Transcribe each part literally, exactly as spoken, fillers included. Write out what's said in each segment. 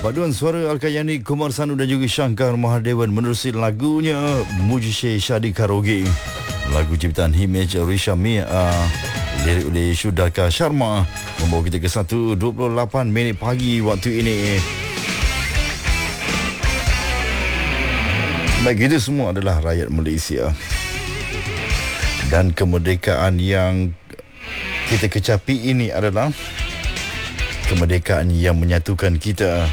Paduan suara Al-Kayani, Kumar Sanu dan juga Shankar Mahadewan menerusi lagunya Mujishe Shadi Karaoke. Lagu ciptaan Himej Risha Mia, lirik oleh Shudaka Sharma, membawa kita ke satu dua puluh lapan minit pagi waktu ini. Baik, kita semua adalah rakyat Malaysia. Dan kemerdekaan yang kita kecapi ini adalah kemerdekaan yang menyatukan kita.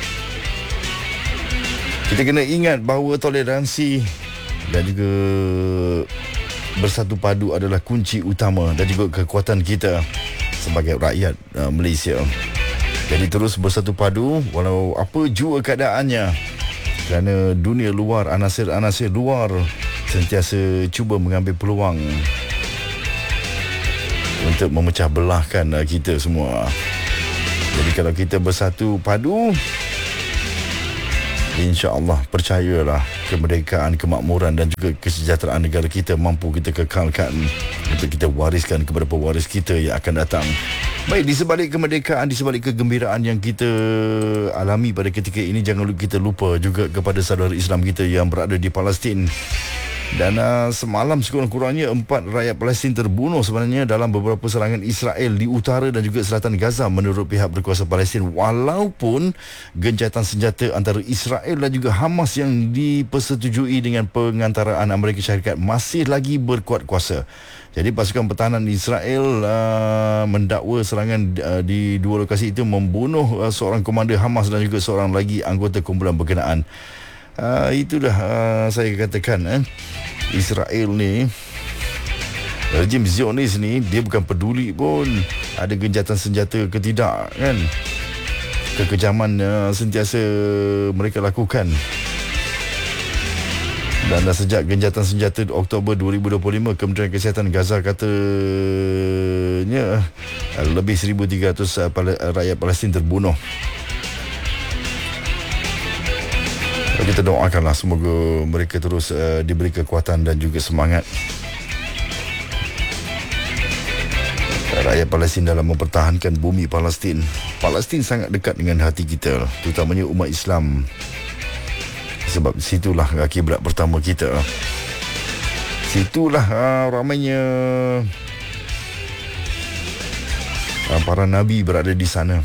Kita kena ingat bahawa toleransi dan juga bersatu padu adalah kunci utama dan juga kekuatan kita sebagai rakyat uh, Malaysia. Jadi terus bersatu padu walau apa jua keadaannya, kerana dunia luar, anasir-anasir luar sentiasa cuba mengambil peluang untuk memecah belahkan uh, kita semua. Jadi kalau kita bersatu padu, insya-Allah, percayalah, kemerdekaan, kemakmuran dan juga kesejahteraan negara kita mampu kita kekalkan untuk kita wariskan kepada pewaris kita yang akan datang. Baik, di sebalik kemerdekaan, di sebalik kegembiraan yang kita alami pada ketika ini, jangan kita lupa juga kepada saudara Islam kita yang berada di Palestin. Dan uh, semalam sekurang-kurangnya empat rakyat Palestin terbunuh sebenarnya dalam beberapa serangan Israel di utara dan juga selatan Gaza menurut pihak berkuasa Palestin. Walaupun gencatan senjata antara Israel dan juga Hamas yang dipersetujui dengan pengantaraan Amerika Syarikat masih lagi berkuat kuasa. Jadi pasukan pertahanan Israel uh, mendakwa serangan uh, di dua lokasi itu membunuh uh, seorang komander Hamas dan juga seorang lagi anggota kumpulan berkenaan. Uh, itulah uh, saya katakan eh. Israel ni, rejim Zionis ni, dia bukan peduli pun ada gencatan senjata ke tidak kan. Kekejaman uh, sentiasa mereka lakukan. Dan dah sejak gencatan senjata Oktober dua ribu dua puluh lima, Kementerian Kesihatan Gaza katanya uh, lebih seribu tiga ratus uh, pal- rakyat Palestin terbunuh. Kita doakanlah semoga mereka terus uh, diberi kekuatan dan juga semangat. Rakyat Palestin dalam mempertahankan bumi Palestin. Palestin sangat dekat dengan hati kita, terutamanya umat Islam. Sebab situlah kiblat pertama kita. Situlah uh, ramainya uh, para nabi berada di sana.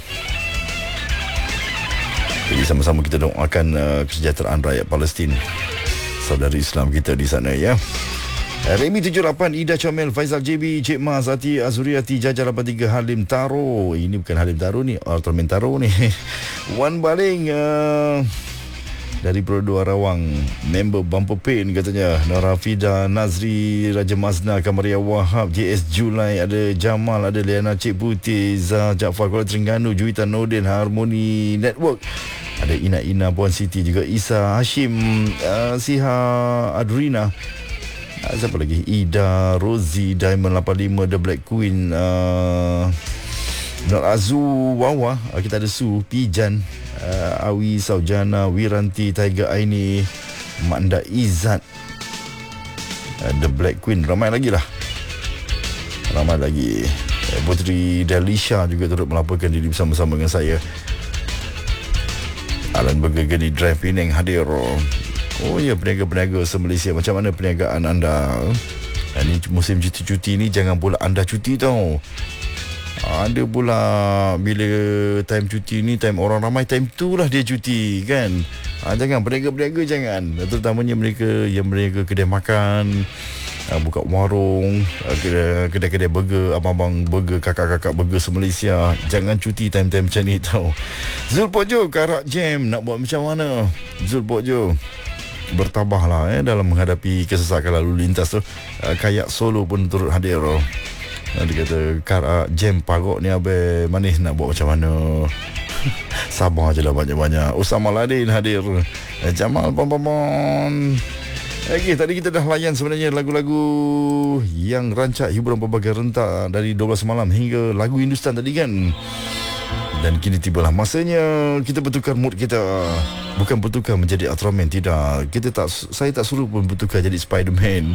Jadi sama-sama kita doakan uh, kesejahteraan rakyat Palestin, saudara Islam kita di sana ya. Remy tujuh lapan, Ida Comel, Faizal J B, Cik Mas, Ati Azuriati, Jaja lapan tiga, Halim Taro. Ini bukan Halim Taro ni, Ultraman Taro ni. Wan Baling uh, dari Pulau Dua Rawang, member Bumper Pain katanya. Nora Fida, Nazri, Raja Mazna, Kamaria Wahab, J S Julai, ada Jamal, ada Liana Cik Putih, Zah Jaafar Kuala Terengganu, Juwita Nordin, Harmony Network, ada Ina Ina, Puan Siti, juga Isa Hashim, uh, Siha Adrina, uh, siapa lagi, Ida, Rosie, Diamond lapan lima, The Black Queen, uh, Nur Azu, Wawa, uh, kita ada Su, Pijan, uh, Awi, Saujana, Wiranti, Tiger Aini, Manda Izzat, uh, The Black Queen, ramai lagi lah, ramai lagi. uh, Puteri Dalisha juga turut melaporkan diri bersama-sama dengan saya. Alan Bergegeni Drive Penang hadir. Oh ya, peniaga-peniaga se-Malaysia, macam mana perniagaan anda? Ini musim cuti-cuti ni, jangan pula anda cuti tau. Ada pula bila time cuti ni, time orang ramai, time tu lah dia cuti kan. ha, Jangan, peniaga-peniaga jangan. Terutamanya mereka yang mereka kedai makan, ha, buka warung, ha, kedai-kedai burger, abang-abang burger, kakak-kakak burger se-Malaysia, jangan cuti time-time macam ni tau. Zul Pojo, Karak Jam, nak buat macam mana? Zul Pojo, bertabahlah eh, dalam menghadapi kesesakan lalu lintas tu. ha, Kayak Solo pun turut hadir. Dia kata, Karak Jam Parok ni abe manis, nak buat macam mana? Sabar je lah banyak-banyak. Usama Ladin hadir, Jamal Pon-Pon. Okey, tadi kita dah layan sebenarnya lagu-lagu yang rancak hiburan pelbagai rentak dari dua belas malam hingga lagu Hindustan tadi kan. Dan kini tibalah masanya kita bertukar mood kita. Bukan bertukar menjadi Ultraman, tidak. Kita tak, saya tak suruh pun bertukar jadi Spiderman.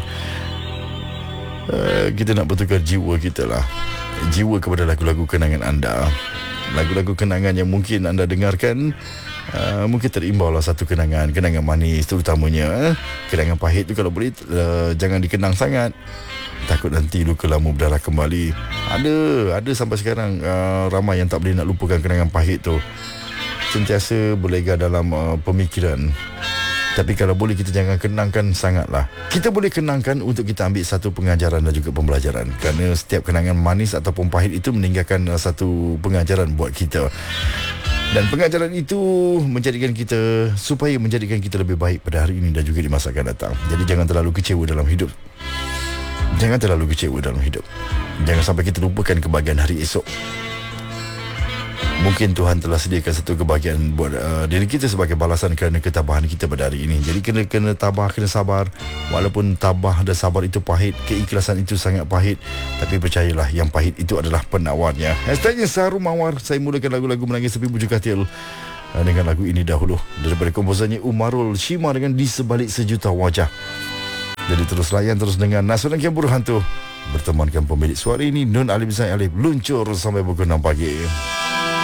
Uh, kita nak bertukar jiwa kita lah, jiwa kepada lagu-lagu kenangan anda. lagu-lagu kenangan yang mungkin anda dengarkan, uh, mungkin terimbau lah satu kenangan, kenangan manis terutamanya. Kenangan pahit tu kalau boleh uh, jangan dikenang sangat, takut nanti luka lama berdarah kembali. Ada ada sampai sekarang uh, ramai yang tak boleh nak lupakan kenangan pahit tu, sentiasa berlega dalam uh, pemikiran. Tapi kalau boleh kita jangan kenangkan sangatlah. Kita boleh kenangkan untuk kita ambil satu pengajaran dan juga pembelajaran. Kerana setiap kenangan manis ataupun pahit itu meninggalkan uh, satu pengajaran buat kita. Dan pengajaran itu menjadikan kita, supaya menjadikan kita lebih baik pada hari ini dan juga di masa akan datang. Jadi jangan terlalu kecewa dalam hidup. Jangan terlalu kecewa dalam hidup. Jangan sampai kita lupakan kebahagiaan hari esok. Mungkin Tuhan telah sediakan satu kebahagiaan buat uh, diri kita sebagai balasan kerana ketabahan kita pada hari ini. Jadi kena kena tabah, kena sabar. Walaupun tabah dan sabar itu pahit, keikhlasan itu sangat pahit, tapi percayalah yang pahit itu adalah penawarnya. Hashtagnya Saharu Mawar. Saya mulakan lagu-lagu Menangis Sepi Bujuk Katil uh, dengan lagu ini dahulu daripada komposernya Umarul Shima dengan Di Sebalik Sejuta Wajah. Jadi terus layan, terus dengan Nasional Yang Berhantu bertemankan pemilik suara ini Nun Alif Zain Alif luncur sampai pukul enam pagi.